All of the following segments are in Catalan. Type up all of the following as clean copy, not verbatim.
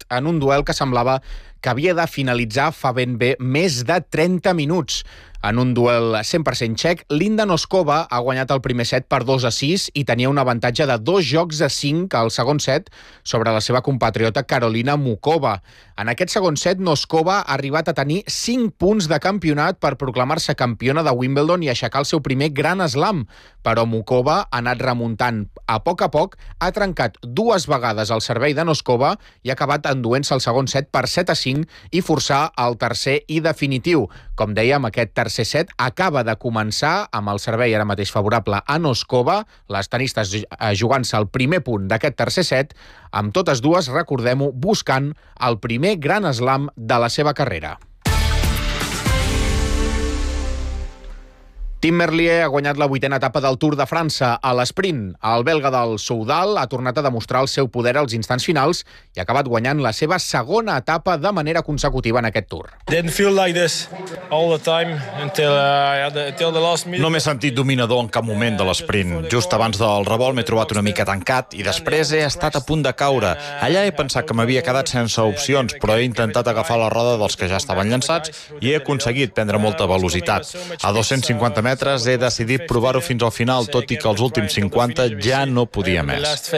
en un duel que semblava que havia de finalitzar fa ben bé més de 30 minuts. En un duel 100% txec, Linda Noskova ha guanyat el primer set per 2-6 i tenia un avantatge de 2 jocs a 5 al segon set sobre la seva compatriota Karolina Mukova. En aquest segon set, Noskova ha arribat a tenir 5 punts de campionat per proclamar-se campiona de Wimbledon i aixecar el seu primer Gran Slam, però Mukova ha anat remuntant a poc, ha trencat 2 vegades el servei de Noskova i ha acabat enduent-se el segon set per 7-5 i forçar el tercer i definitiu. Com dèiem, aquest tercer set acaba de començar amb el servei ara mateix favorable a Noskova, les tenistes jugant-se el primer punt d'aquest tercer set, amb totes dues, recordem-ho, buscant el primer Gran Slam de la seva carrera. Tim Merlier ha guanyat la 8a etapa del Tour de França a l'esprint. El belga del Soudal ha tornat a demostrar el seu poder als instants finals i ha acabat guanyant la seva segona etapa de manera consecutiva en aquest Tour. No m'he sentit dominador en cap moment de l'esprint. Just abans del revolt m'he trobat una mica tancat i després he estat a punt de caure. Allà he pensat que m'havia quedat sense opcions, però he intentat agafar la roda dels que ja estaven llançats i he aconseguit prendre molta velocitat. A 250 metres he decidit provar-ho fins al final, tot i que els últims 50 ja no podia més.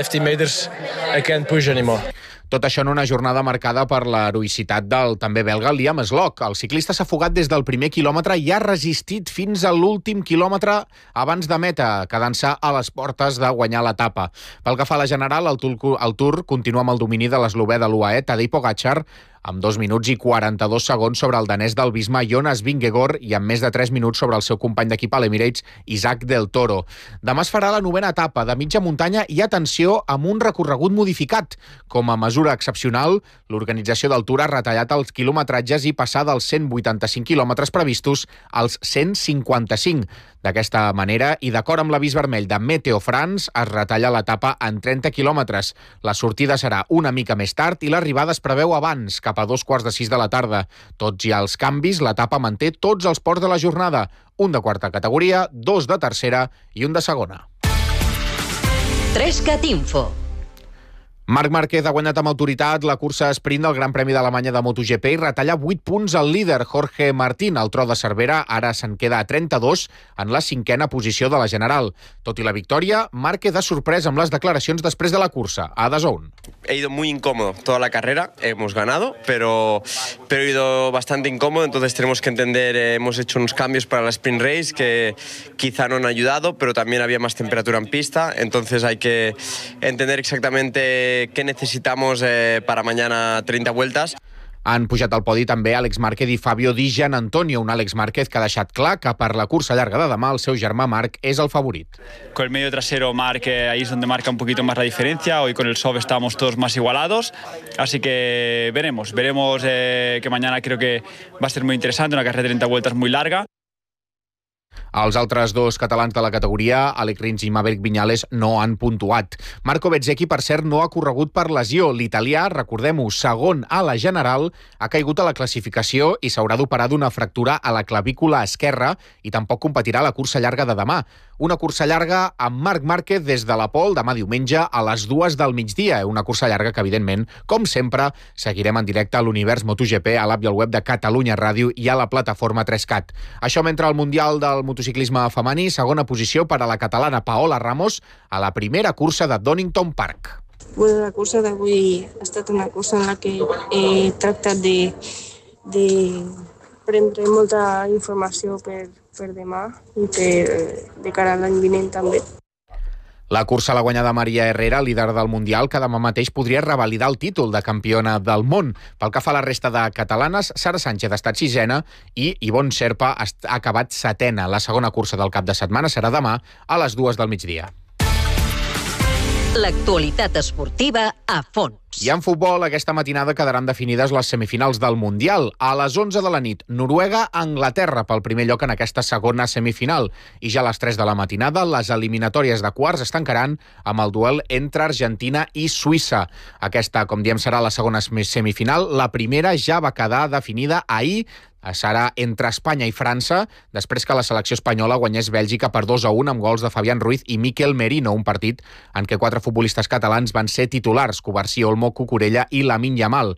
Tot això en una jornada marcada per l'heroïcitat del també belga Liam Sloch. El ciclista s'ha fugat des del primer quilòmetre i ha resistit fins a l'últim quilòmetre abans de meta, quedant-se a les portes de guanyar l'etapa. Pel que fa a la general, el Tour continua amb el domini de l'eslovè de l'UAE, Tadej Pogačar, amb 2 minuts i 42 segons sobre el danès del Visma Jonas Vingegaard i amb més de 3 minuts sobre el seu company d'equip a l'Emirates, Isaac Del Toro. Demà es farà la 9a etapa de mitja muntanya i, atenció, amb un recorregut modificat. Com a mesura excepcional, l'organització del Tour ha retallat els quilometratges i passar dels 185 quilòmetres previstos als 155. D'aquesta manera, i d'acord amb l'avís vermell de Meteo France, es retalla l'etapa en 30 quilòmetres. La sortida serà una mica més tard i l'arribada es preveu abans, cap a 5:45 de la tarda. Tots i els canvis, l'etapa manté tots els ports de la jornada, un de quarta categoria, 2 de tercera i un de segona. 3cat Info. Marc Márquez ha guanyat amb autoritat la cursa sprint del Gran Premi d'Alemanya de MotoGP i retalla 8 punts al líder, Jorge Martín. El tro de Cervera ara se'n queda a 32 en la 5a posició de la general. Tot i la victòria, Márquez ha sorprès amb les declaracions després de la cursa, a DAZN. He ido muy incómodo toda la carrera, hemos ganado, pero he ido bastante incómodo, entonces tenemos que entender, hemos hecho unos cambios para la sprint race que quizá no han ayudado, pero también había más temperatura en pista, entonces hay que entender exactamente qué necesitamos para mañana 30 vueltas. Han pujat al podi també Àlex Márquez i Fabio Di Giannantonio, un Àlex Márquez que ha deixat clar que per la cursa llarga de demà el seu germà Marc és el favorit. Con el medio trasero Marc, ahí es donde marca un poquito más la diferencia. Hoy con el soft estamos todos más igualados, así que veremos que mañana creo que va a ser muy interesante, una carrera de 30 vueltas muy larga. Els altres dos catalans de la categoria, Alec Rins i Maverick Viñales, no han puntuat. Marco Bezzecchi, per cert, no ha corregut per lesió. L'italià, recordem-ho, segon a la general, ha caigut a la classificació i s'haurà d'operar d'una fractura a la clavícula esquerra i tampoc competirà a la cursa llarga de demà. Una cursa llarga amb Marc Márquez des de la Pol demà diumenge a les 2 del migdia. Una cursa llarga que, evidentment, com sempre, seguirem en directe a l'Univers MotoGP, a l'app i al web de Catalunya Ràdio i a la plataforma 3CAT. Això mentre el Mundial del motociclisme femení, segona posició per a la catalana Paola Ramos a la primera cursa de Donington Park. Bueno, la cursa d'avui ha estat una cursa en la que he tractat de prendre molta informació per demà i de cara a l'any vinent també. La cursa l'ha guanyada Maria Herrera, líder del Mundial, que demà mateix podria revalidar el títol de campiona del món. Pel que fa a la resta de catalanes, Sara Sánchez ha estat 6a i Ivonne Sherpa ha acabat 7a. La segona cursa del cap de setmana serà demà a les 2 del migdia. L'actualitat esportiva a fons. I en futbol, aquesta matinada quedaran definides les semifinals del Mundial. A les 11 de la nit, Noruega-Anglaterra pel primer lloc en aquesta segona semifinal. I ja a les 3 de la matinada, les eliminatòries de quarts es tancaran amb el duel entre Argentina i Suïssa. Aquesta, com diem, serà la segona semifinal. La primera ja va quedar definida ahir. Serà entre Espanya i França, després que la selecció espanyola guanyés Bèlgica per 2-1 amb gols de Fabián Ruiz i Miquel Merino, un partit en què 4 futbolistes catalans van ser titulars, Covarsí, Olmo, Cucurella i Lamine Yamal.